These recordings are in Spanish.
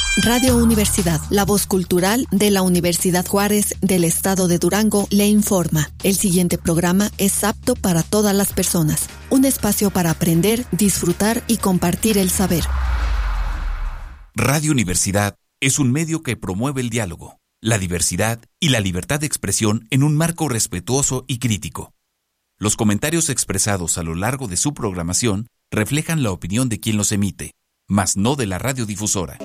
Radio Universidad, la voz cultural de la Universidad Juárez del Estado de Durango, le informa. El siguiente programa es apto para todas las personas. Un espacio para aprender, disfrutar y compartir el saber. Radio Universidad es un medio que promueve el diálogo, la diversidad y la libertad de expresión en un marco respetuoso y crítico. Los comentarios expresados a lo largo de su programación reflejan la opinión de quien los emite, mas no de la radiodifusora.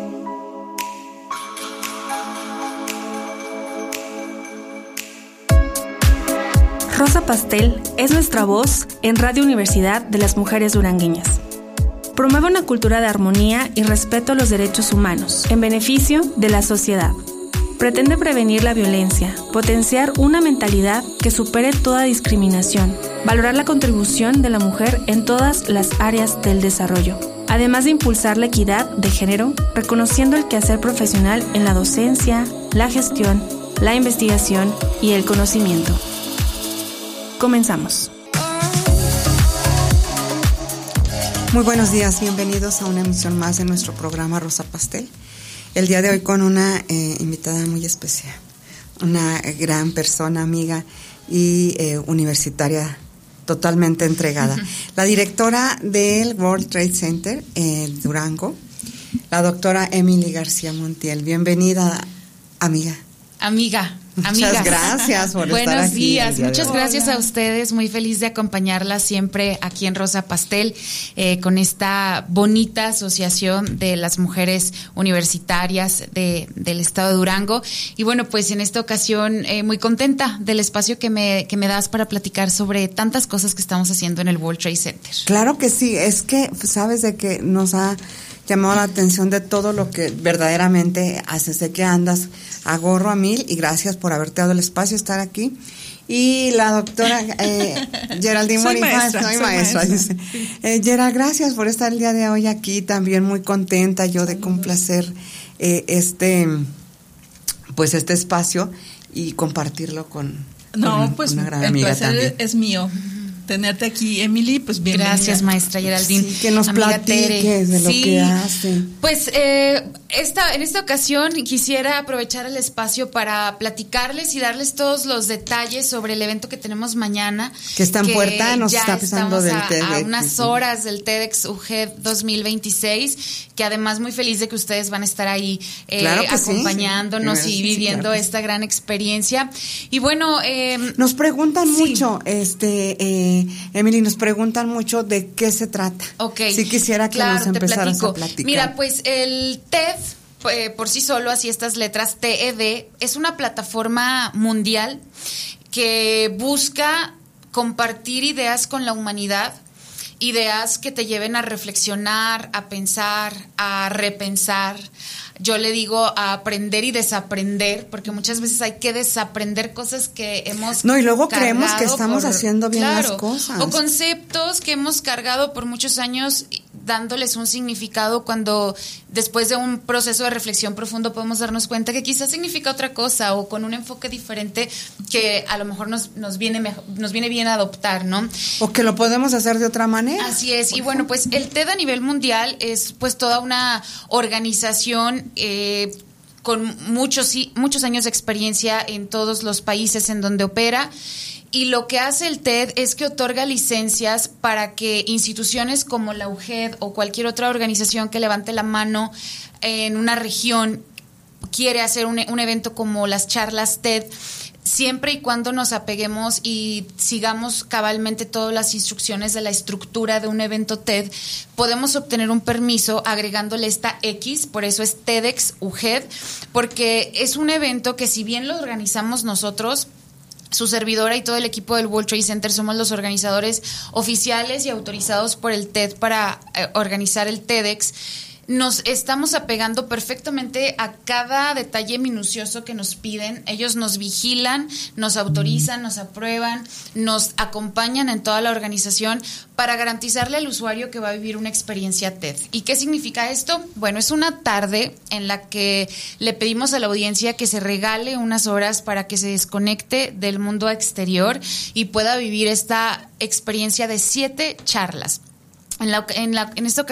Rosa Pastel es nuestra voz en Radio Universidad de las Mujeres Durangueñas. Promueve una cultura de armonía y respeto a los derechos humanos en beneficio de la sociedad. Pretende prevenir la violencia, potenciar una mentalidad que supere toda discriminación, valorar la contribución de la mujer en todas las áreas del desarrollo, además de impulsar la equidad de género, reconociendo el quehacer profesional en la docencia, la gestión, la investigación y el conocimiento. Comenzamos. Muy buenos días, bienvenidos a una emisión más de nuestro programa Rosa Pastel. El día de hoy con una invitada muy especial, una gran persona, amiga y universitaria totalmente entregada. La directora del World Trade Center Durango, la doctora Emily García Montiel. Bienvenida, amiga. Muchas gracias por estar aquí. Buenos días, muchas gracias Hola. a ustedes, muy feliz de acompañarlas siempre aquí en Rosa Pastel, con esta bonita asociación de las mujeres universitarias del estado de Durango. Y bueno, pues en esta ocasión muy contenta del espacio que me das para platicar sobre tantas cosas que estamos haciendo en el World Trade Center. Claro que sí, es que sabes de que nos ha llamado la atención de todo lo que verdaderamente haces. Sé que andas a gorro a mil y gracias por haberte dado el espacio estar aquí. Y la doctora Geraldine Bonifaz, soy maestra. Dice. Gerald, gracias por estar el día de hoy aquí, también muy contenta yo de complacer este espacio y compartirlo con una gran amiga el placer también. es mío. Tenerte aquí, Emily, pues bienvenida. Gracias, maestra Geraldine. Sí, que nos platiques de lo que hace. Pues en esta ocasión quisiera aprovechar el espacio para platicarles y darles todos los detalles sobre el evento que tenemos mañana. Que está en puerta, nos está pisando del TEDx. A unas horas del TEDx UGED 2026, que además muy feliz de que ustedes van a estar ahí claro acompañándonos sí. y viviendo Claro esta gran experiencia. Y bueno, nos preguntan mucho, Emily, nos preguntan mucho de qué se trata. Okay. Si quisiera que nos empezaras a platicar. Mira, pues el TED, por sí solo, así estas letras, TED, es una plataforma mundial que busca compartir ideas con la humanidad, ideas que te lleven a reflexionar, a pensar, a repensar. Yo le digo a aprender y desaprender, porque muchas veces hay que desaprender cosas que hemos y luego creemos que estamos haciendo bien las claro, cosas. O conceptos que hemos cargado por muchos años dándoles un significado, cuando después de un proceso de reflexión profundo podemos darnos cuenta que quizás significa otra cosa, o con un enfoque diferente que a lo mejor nos viene bien adoptar, ¿no? O que lo podemos hacer de otra manera. Así es. Y bueno, pues el TED a nivel mundial es pues toda una organización con muchos años de experiencia en todos los países en donde opera. Y lo que hace el TED es que otorga licencias para que instituciones como la UGED o cualquier otra organización que levante la mano en una región quiere hacer un evento como las charlas TED, siempre y cuando nos apeguemos y sigamos cabalmente todas las instrucciones de la estructura de un evento TED, podemos obtener un permiso agregándole esta X, por eso es TEDx UGED, porque es un evento que, si bien lo organizamos nosotros, su servidora y todo el equipo del World Trade Center somos los organizadores oficiales y autorizados por el TED para organizar el TEDx, nos estamos apegando perfectamente a cada detalle minucioso que nos piden. Ellos nos vigilan, nos autorizan, nos aprueban, nos acompañan en toda la organización para garantizarle al usuario que va a vivir una experiencia TED. ¿Y qué significa esto? Bueno, es una tarde en la que le pedimos a la audiencia que se regale unas horas para que se desconecte del mundo exterior y pueda vivir esta experiencia de 7 charlas. En esta ocasión